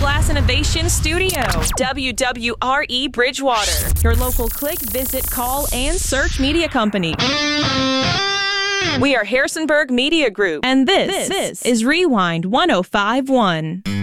Glass Innovation Studio, WWRE Bridgewater. Your local click, visit, call, and search media company. We are Harrisonburg Media Group, and this is Rewind 1051.